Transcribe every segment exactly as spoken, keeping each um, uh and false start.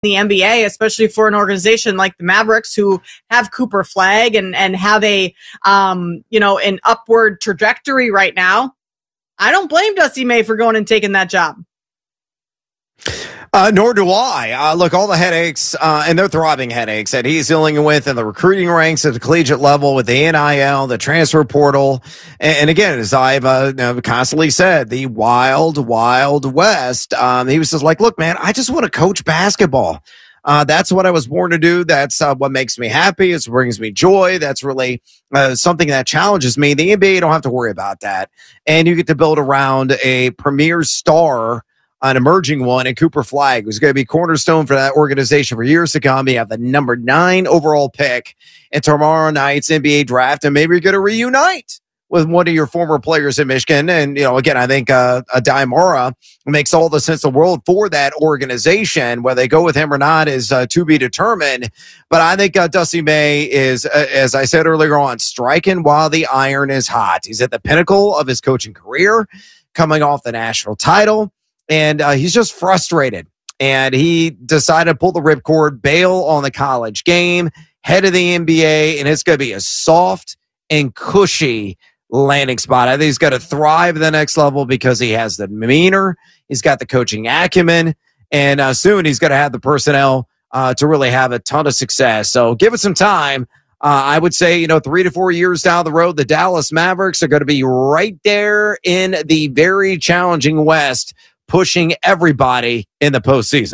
the N B A, especially for an organization like the Mavericks, who have Cooper Flagg and, and have a, um, you know, an upward trajectory right now. I don't blame Dusty May for going and taking that job. Uh, nor do I. Uh, look, all the headaches, uh, and they're throbbing headaches that he's dealing with in the recruiting ranks at the collegiate level with the N I L, the transfer portal. And, and again, as I've uh, you know, constantly said, the wild, wild west. Um, he was just like, look, man, I just want to coach basketball. Uh, that's what I was born to do. That's uh, what makes me happy. It brings me joy. That's really uh, something that challenges me. The N B A don't have to worry about that. And you get to build around a premier star, an emerging one, and Cooper Flagg, who's going to be cornerstone for that organization for years to come. You have the number nine overall pick in tomorrow night's N B A draft, and maybe you're going to reunite with one of your former players in Michigan. And, you know, again, I think uh, Aday Mara makes all the sense in the world for that organization. Whether they go with him or not is uh, to be determined. But I think uh, Dusty May is, uh, as I said earlier on, striking while the iron is hot. He's at the pinnacle of his coaching career, coming off the national title. And uh, he's just frustrated. And he decided to pull the ripcord, bail on the college game, head of the N B A, and it's going to be a soft and cushy landing spot. I think he's got to thrive at the next level because he has the demeanor, he's got the coaching acumen, and uh, soon he's going to have the personnel uh, to really have a ton of success. So give it some time. Uh, I would say, you know, three to four years down the road, the Dallas Mavericks are going to be right there in the very challenging West, pushing everybody in the postseason.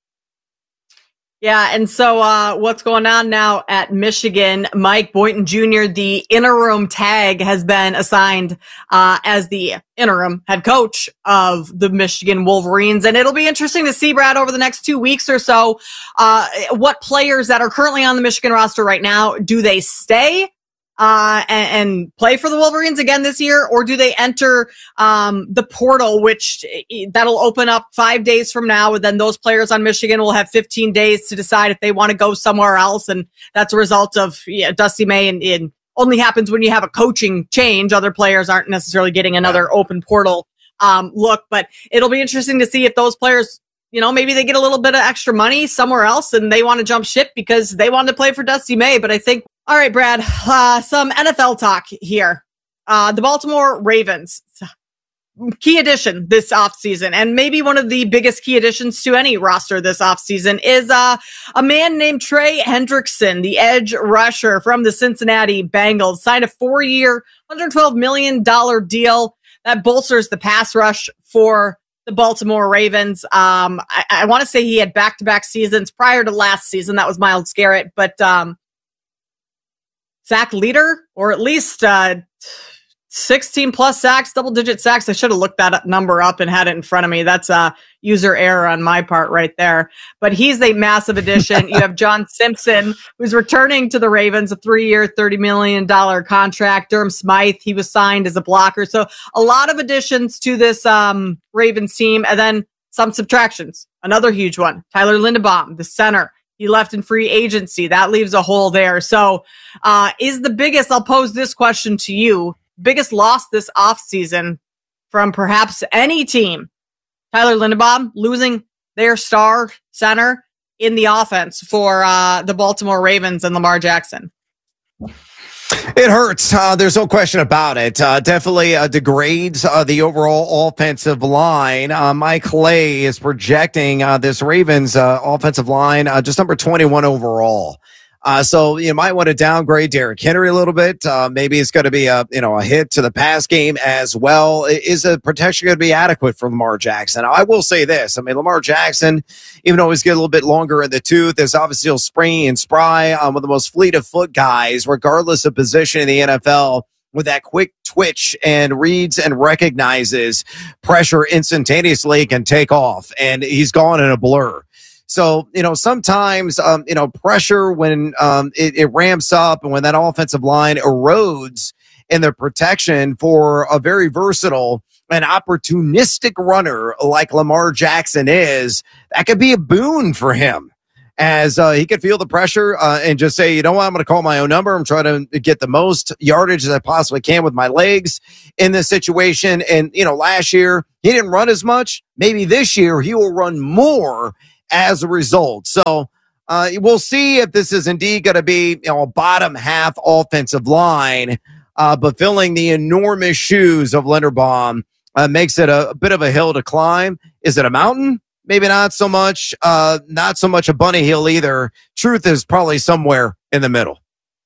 Yeah, and so uh, what's going on now at Michigan? Mike Boynton Junior, the interim tag, has been assigned uh, as the interim head coach of the Michigan Wolverines. And it'll be interesting to see, Brad, over the next two weeks or so, uh, what players that are currently on the Michigan roster right now, do they stay Uh, and, and play for the Wolverines again this year, or do they enter um, the portal, which that'll open up five days from now, and then those players on Michigan will have fifteen days to decide if they want to go somewhere else, and that's a result of yeah, Dusty May, and, and only happens when you have a coaching change. Other players aren't necessarily getting another open portal um, look, but it'll be interesting to see if those players, you know, maybe they get a little bit of extra money somewhere else and they want to jump ship because they want to play for Dusty May. But I think, all right, Brad, uh, some N F L talk here. Uh, the Baltimore Ravens, key addition this offseason, and maybe one of the biggest key additions to any roster this offseason is uh, a man named Trey Hendrickson, the edge rusher from the Cincinnati Bengals, signed a four-year, one hundred twelve million dollars deal that bolsters the pass rush for the Baltimore Ravens. Um, I, I want to say he had back-to-back seasons prior to last season. That was Myles Garrett, but um, sack leader, or at least uh, sixteen plus sacks, double-digit sacks. I should have looked that number up and had it in front of me. That's a user error on my part right there. But he's a massive addition. You have John Simpson, who's returning to the Ravens, a three-year, thirty million dollars contract. Durham Smythe, he was signed as a blocker. So a lot of additions to this um, Ravens team, and then some subtractions. Another huge one, Tyler Linderbaum, the center. He left in free agency. That leaves a hole there. So uh, is the biggest, I'll pose this question to you, biggest loss this offseason from perhaps any team, Tyler Linderbaum losing their star center in the offense for uh, the Baltimore Ravens and Lamar Jackson? It hurts. Uh, there's no question about it. Uh, definitely uh, degrades uh, the overall offensive line. Uh, Mike Clay is projecting uh, this Ravens uh, offensive line uh, just number twenty-one overall. Uh, so you might want to downgrade Derrick Henry a little bit. Uh, maybe it's going to be a, you know, a hit to the pass game as well. Is the protection going to be adequate for Lamar Jackson? I will say this. I mean, Lamar Jackson, even though he's getting a little bit longer in the tooth, is obviously still springy and spry. Um, one of the most fleet of foot guys, regardless of position in the N F L, with that quick twitch and reads and recognizes pressure instantaneously, can take off, and he's gone in a blur. So, you know, sometimes, um, you know, pressure when um, it, it ramps up and when that offensive line erodes in the protection for a very versatile and opportunistic runner like Lamar Jackson is, that could be a boon for him, as uh, he could feel the pressure uh, and just say, you know what, I'm going to call my own number. I'm trying to get the most yardage as I possibly can with my legs in this situation. And, you know, last year he didn't run as much. Maybe this year he will run more as a result. So uh, we'll see if this is indeed going to be, you know, a bottom half offensive line, uh, but filling the enormous shoes of Linderbaum uh, makes it a, a bit of a hill to climb. Is it a mountain? Maybe not so much. Uh, not so much a bunny hill either. Truth is probably somewhere in the middle.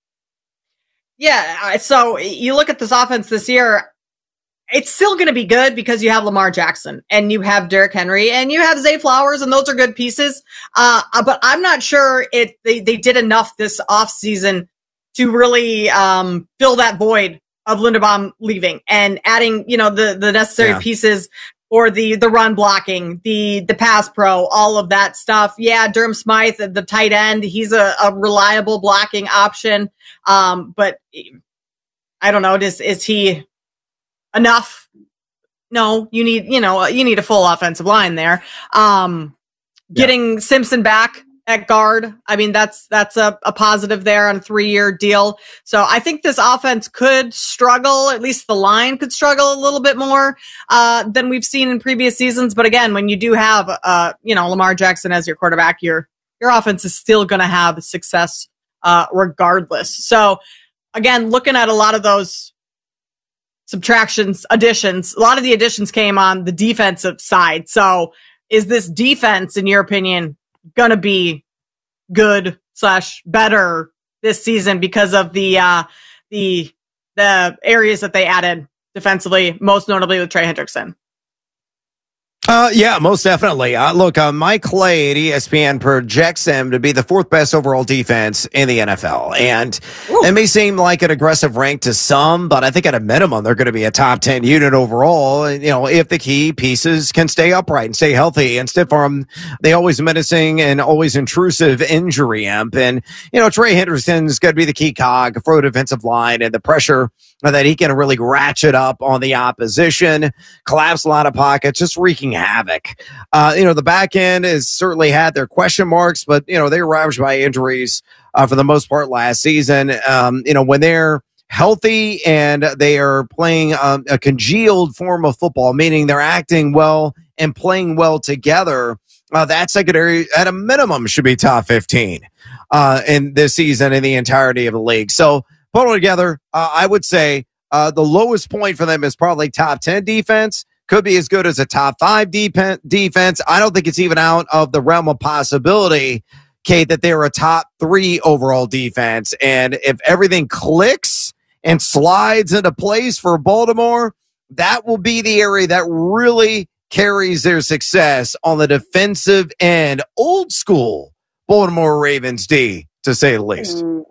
Yeah. So you look at this offense this year, it's still going to be good because you have Lamar Jackson and you have Derrick Henry and you have Zay Flowers, and those are good pieces. Uh, but I'm not sure it they, they did enough this offseason to really um, fill that void of Linderbaum leaving and adding, you know, the, the necessary yeah. pieces for the, the run blocking, the, the pass pro, all of that stuff. Yeah. Durham Smythe, the, the tight end, he's a, a reliable blocking option. Um, but I don't know, is, is he enough? No, you need, you know, you need a full offensive line there. Um, getting yeah. Simpson back at guard, I mean, that's, that's a, a positive there on a three-year deal. So I think this offense could struggle, at least the line could struggle a little bit more, uh, than we've seen in previous seasons. But again, when you do have, uh, you know, Lamar Jackson as your quarterback, your, your offense is still going to have success, uh, regardless. So again, looking at a lot of those subtractions, additions, a lot of the additions came on the defensive side. So is this defense, in your opinion, going to be good slash better this season because of the, uh, the, the areas that they added defensively, most notably with Trey Hendrickson? Uh, yeah, most definitely. Uh, look, uh, Mike Clay at E S P N projects them to be the fourth best overall defense in the N F L. And Ooh. It may seem like an aggressive rank to some, but I think at a minimum, they're going to be a top ten unit overall. You know, if the key pieces can stay upright and stay healthy and stiff arm, they always menacing and always intrusive injury imp. And, you know, Trey Hendrickson's going to be the key cog for the defensive line and the pressure that he can really ratchet up on the opposition, collapse a lot of pockets, just wreaking havoc. Uh, you know, the back end has certainly had their question marks, but, you know, they were ravaged by injuries uh, for the most part last season. Um, you know, when they're healthy and they are playing um, a congealed form of football, meaning they're acting well and playing well together, uh, that secondary at a minimum should be top fifteen uh, in this season in the entirety of the league. So, put all together, uh, I would say uh, the lowest point for them is probably top ten defense. Could be as good as a top five de- defense. I don't think it's even out of the realm of possibility, Kate, that they're a top three overall defense. And if everything clicks and slides into place for Baltimore, that will be the area that really carries their success on the defensive end. Old school Baltimore Ravens D, to say the least. Mm.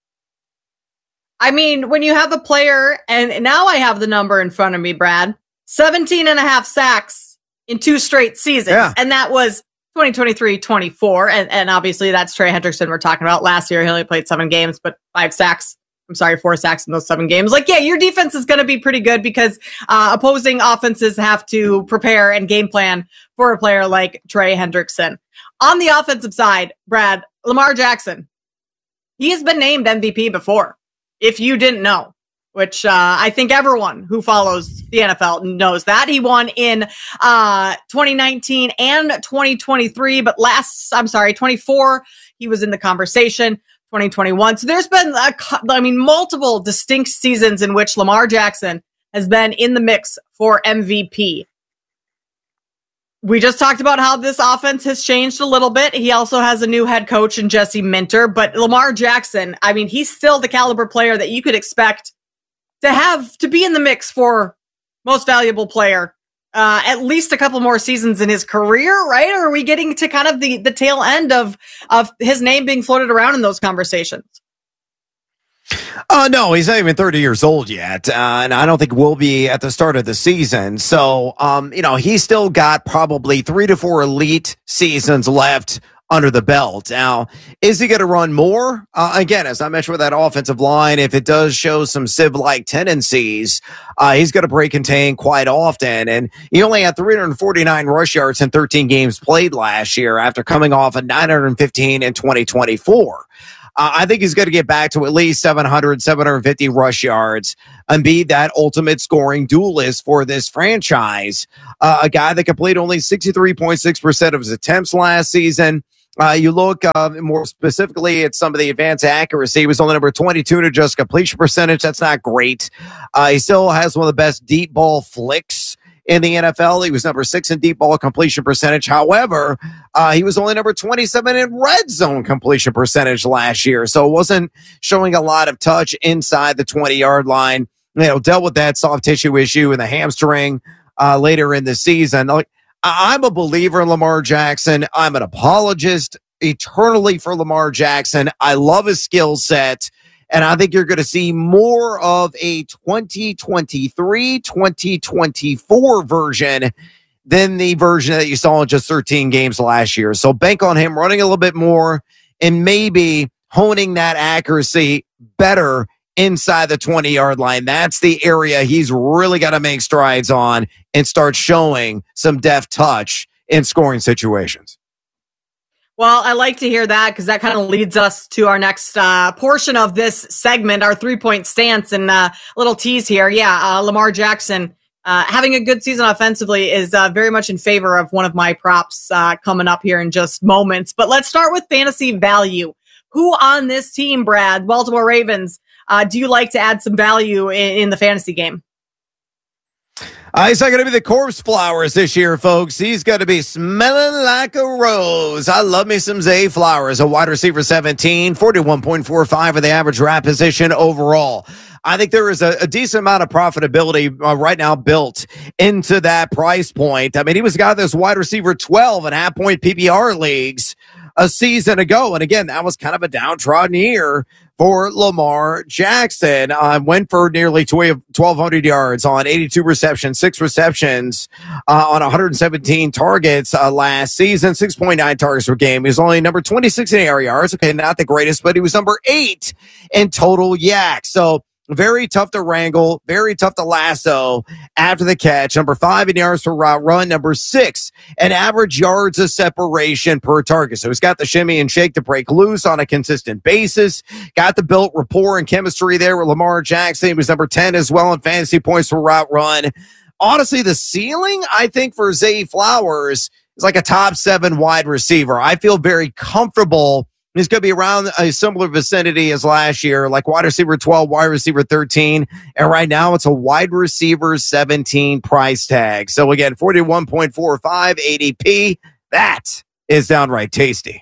I mean, when you have a player, and now I have the number in front of me, Brad, seventeen and a half sacks in two straight seasons. Yeah. And that was twenty twenty-three twenty-four. And, and obviously that's Trey Hendrickson we're talking about. Last year, he only played seven games, but five sacks. I'm sorry, four sacks in those seven games. Like, yeah, your defense is going to be pretty good because uh, opposing offenses have to prepare and game plan for a player like Trey Hendrickson. On the offensive side, Brad, Lamar Jackson, he has been named M V P before. If you didn't know, which uh, I think everyone who follows the N F L knows that. He won in uh, twenty nineteen and twenty twenty-three, but last, I'm sorry, twenty-four, he was in the conversation, twenty twenty-one. So there's been, a, I mean, multiple distinct seasons in which Lamar Jackson has been in the mix for M V P. We just talked about how this offense has changed a little bit. He also has a new head coach in Jesse Minter, but Lamar Jackson, I mean, he's still the caliber player that you could expect to have to be in the mix for most valuable player, uh, at least a couple more seasons in his career, right? Or are we getting to kind of the, the tail end of, of his name being floated around in those conversations? Uh, no, he's not even thirty years old yet. Uh, and I don't think we'll be at the start of the season. So, um, you know, he's still got probably three to four elite seasons left under the belt. Now, is he going to run more? Uh, again, as I mentioned with that offensive line, if it does show some Civ-like tendencies, uh, he's going to break contain quite often. And he only had three hundred forty-nine rush yards in thirteen games played last year after coming off a nine hundred fifteen in twenty twenty-four. Uh, I think he's going to get back to at least seven hundred, seven hundred fifty rush yards and be that ultimate scoring duelist for this franchise. Uh, a guy that completed only sixty-three point six percent of his attempts last season. Uh, you look uh, more specifically at some of the advanced accuracy. He was only number twenty-two to just completion percentage. That's not great. Uh, he still has one of the best deep ball flicks in the N F L. He was number six in deep ball completion percentage. However, uh, he was only number twenty-seven in red zone completion percentage last year. So it wasn't showing a lot of touch inside the twenty-yard line. You know, dealt with that soft tissue issue in the hamstring uh, later in the season. Like, I'm a believer in Lamar Jackson. I'm an apologist eternally for Lamar Jackson. I love his skill set. And I think you're going to see more of a twenty twenty-three, twenty twenty-four version than the version that you saw in just thirteen games last year. So bank on him running a little bit more and maybe honing that accuracy better inside the twenty-yard line. That's the area he's really got to make strides on and start showing some deft touch in scoring situations. Well, I like to hear that because that kind of leads us to our next uh, portion of this segment, our three-point stance, and uh, a little tease here. Yeah, uh, Lamar Jackson uh, having a good season offensively is uh, very much in favor of one of my props uh, coming up here in just moments. But let's start with fantasy value. Who on this team, Brad, Baltimore Ravens, Uh, do you like to add some value in, in the fantasy game? Uh, he's not going to be the corpse flowers this year, folks. He's going to be smelling like a rose. I love me some Zay Flowers, a wide receiver seventeen, forty-one point four five for the average draft position overall. I think there is a, a decent amount of profitability uh, right now built into that price point. I mean, he was a guy that's wide receiver twelve in half point P P R leagues a season ago. And again, that was kind of a downtrodden year for Lamar Jackson. Uh, went for nearly twelve hundred yards on eighty-two receptions, six receptions uh, on one hundred seventeen targets uh, last season, six point nine targets per game. He was only number twenty-six in air yards. Okay, not the greatest, but he was number eight in total yak. So very tough to wrangle, very tough to lasso after the catch. Number five in yards per route run. Number six in average yards of separation per target. So he's got the shimmy and shake to break loose on a consistent basis. Got the built rapport and chemistry there with Lamar Jackson. He was number ten as well in fantasy points per route run. Honestly, the ceiling, I think, for Zay Flowers is like a top seven wide receiver. I feel very comfortable. He's going to be around a similar vicinity as last year, like wide receiver twelve, wide receiver thirteen. And right now it's a wide receiver seventeen price tag. So again, forty-one point four five A D P. That is downright tasty.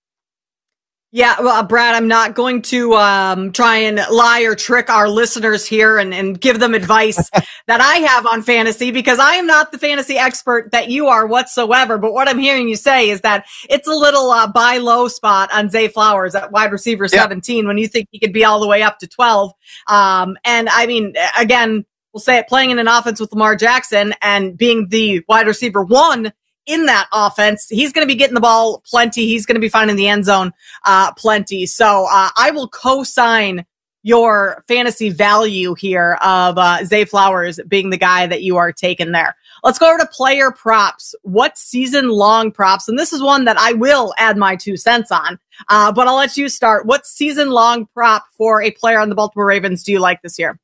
Yeah, well, Brad, I'm not going to um, try and lie or trick our listeners here and, and give them advice that I have on fantasy, because I am not the fantasy expert that you are whatsoever. But what I'm hearing you say is that it's a little uh, buy low spot on Zay Flowers at wide receiver yep. seventeen when you think he could be all the way up to twelve. Um, and I mean, again, we'll say it, playing in an offense with Lamar Jackson and being the wide receiver one in that offense, he's going to be getting the ball plenty. He's going to be finding the end zone uh, plenty. So uh, I will co-sign your fantasy value here of uh, Zay Flowers being the guy that you are taking there. Let's go over to player props. What season-long props? And this is one that I will add my two cents on, uh, but I'll let you start. What season-long prop for a player on the Baltimore Ravens do you like this year?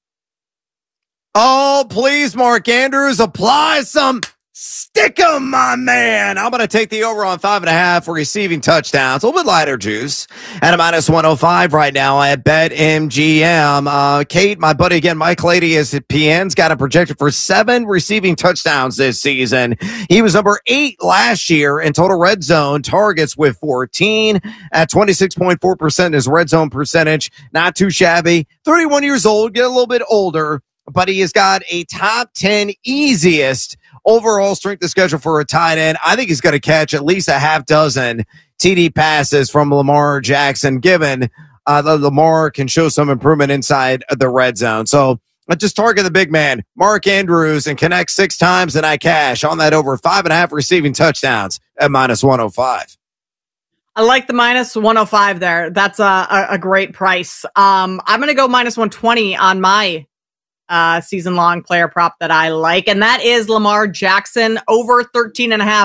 Oh, please, Mark Andrews, apply some stick 'em, my man. I'm going to take the over on five and a half for receiving touchdowns. A little bit lighter juice at a minus one oh five right now at BetMGM. Uh, Kate, my buddy again, Mike Lady is at P N's got a projected for seven receiving touchdowns this season. He was number eight last year in total red zone targets with fourteen at twenty-six point four percent his red zone percentage. Not too shabby. thirty-one years old, get a little bit older, but he has got a top ten easiest overall strength of schedule for a tight end. I think he's going to catch at least a half dozen T D passes from Lamar Jackson, given uh, that Lamar can show some improvement inside the red zone. So I just target the big man, Mark Andrews, and connect six times, and I cash on that over five and a half receiving touchdowns at minus one oh five. I like the minus one oh five there. That's a, a, a great price. Um, I'm going to go minus one twenty on my Uh, season-long player prop that I like, and that is Lamar Jackson over thirteen and a half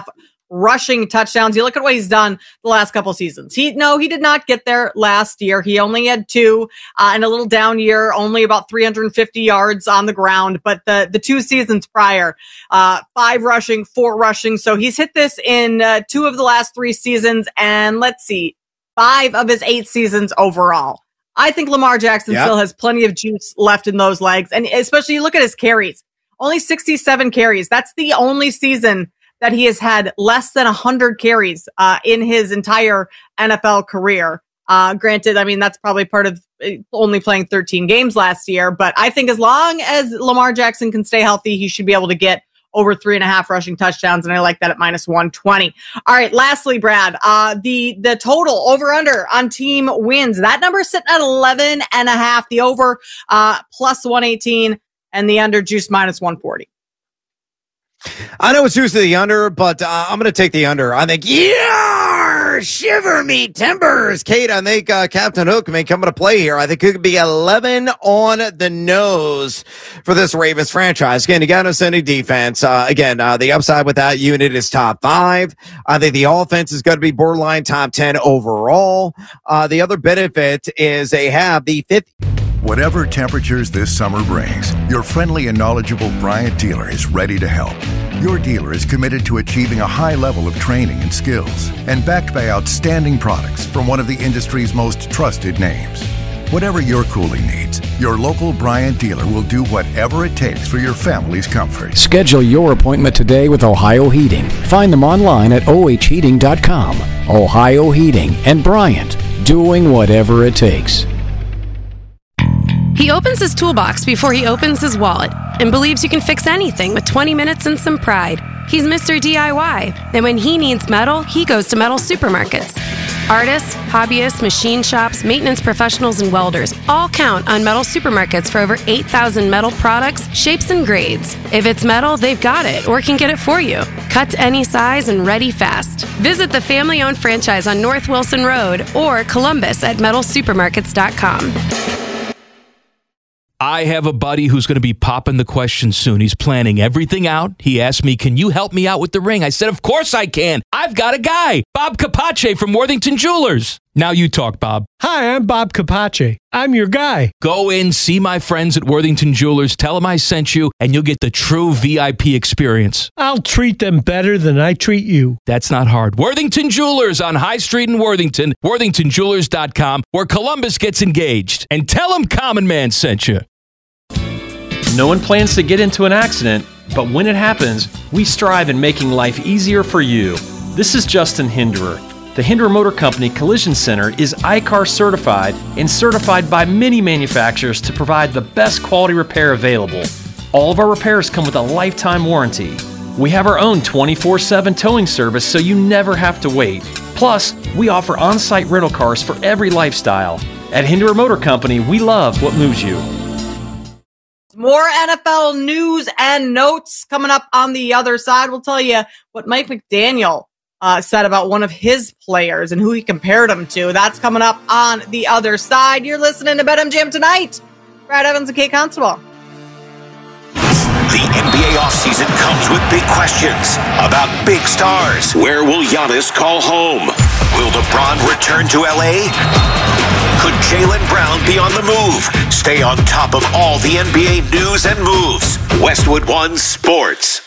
rushing touchdowns. You look at what he's done the last couple seasons. He no, he did not get there last year. He only had two uh, in a little down year, only about three hundred fifty yards on the ground. But the the two seasons prior, uh, five rushing, four rushing. So he's hit this in uh, two of the last three seasons, and let's see, five of his eight seasons overall. I think Lamar Jackson yep. still has plenty of juice left in those legs, and especially you look at his carries. Only sixty-seven carries. That's the only season that he has had less than one hundred carries uh, in his entire N F L career. Uh, granted, I mean, that's probably part of only playing thirteen games last year, but I think as long as Lamar Jackson can stay healthy, he should be able to get over three and a half rushing touchdowns, and I like that at minus one twenty. All right, lastly, Brad, uh, the, the total over-under on team wins. That number is sitting at eleven and a half. The over uh, plus one eighteen, and the under juice minus one forty. I know it's juice to the under, but uh, I'm going to take the under. I think, yeah, shiver me timbers. Kate, I think uh, Captain Hook may come into play here. I think it could be eleven on the nose for this Ravens franchise. Again, you got no Sunday defense. Uh, again, uh, the upside with that unit is top five. I think the offense is going to be borderline top ten overall. Uh, the other benefit is they have the fifth. Whatever temperatures this summer brings, your friendly and knowledgeable Bryant dealer is ready to help. Your dealer is committed to achieving a high level of training and skills and backed by outstanding products from one of the industry's most trusted names. Whatever your cooling needs, your local Bryant dealer will do whatever it takes for your family's comfort. Schedule your appointment today with Ohio Heating. Find them online at O H heating dot com. Ohio Heating and Bryant, doing whatever it takes. He opens his toolbox before he opens his wallet and believes you can fix anything with twenty minutes and some pride. He's Mister D I Y, and when he needs metal, he goes to Metal Supermarkets. Artists, hobbyists, machine shops, maintenance professionals, and welders all count on Metal Supermarkets for over eight thousand metal products, shapes, and grades. If it's metal, they've got it or can get it for you. Cut to any size and ready fast. Visit the family-owned franchise on North Wilson Road or Columbus at metal supermarkets dot com. I have a buddy who's going to be popping the question soon. He's planning everything out. He asked me, can you help me out with the ring? I said, of course I can. I've got a guy, Bob Capace from Worthington Jewelers. Now you talk, Bob. Hi, I'm Bob Capace. I'm your guy. Go in, see my friends at Worthington Jewelers, tell them I sent you, and you'll get the true V I P experience. I'll treat them better than I treat you. That's not hard. Worthington Jewelers on High Street in Worthington, worthington jewelers dot com, where Columbus gets engaged. And tell them Common Man sent you. No one plans to get into an accident, but when it happens, we strive in making life easier for you. This is Justin Hinderer. The Hinderer Motor Company Collision Center is I C A R certified and certified by many manufacturers to provide the best quality repair available. All of our repairs come with a lifetime warranty. We have our own twenty-four seven towing service so you never have to wait. Plus, we offer on-site rental cars for every lifestyle. At Hinderer Motor Company, we love what moves you. More N F L news and notes coming up on the other side. We'll tell you what Mike McDaniel uh, said about one of his players and who he compared him to. That's coming up on the other side. You're listening to BetMGM Tonight. Brad Evans and Kate Constable. The N B A offseason comes with big questions about big stars. Where will Giannis call home? Will LeBron return to L A? Could Jaylen Brown be on the move? Stay on top of all the N B A news and moves. Westwood One Sports.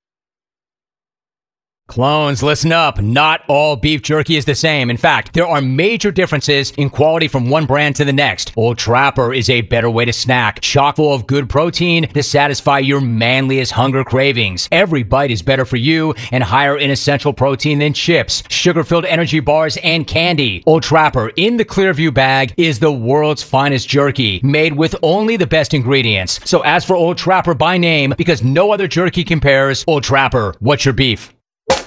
Clones, listen up. Not all beef jerky is the same. In fact, there are major differences in quality from one brand to the next. Old Trapper is a better way to snack, chock full of good protein to satisfy your manliest hunger cravings. Every bite is better for you and higher in essential protein than chips, sugar-filled energy bars, and candy. Old Trapper in the Clearview bag is the world's finest jerky, made with only the best ingredients. So ask for Old Trapper by name because no other jerky compares. Old Trapper, what's your beef?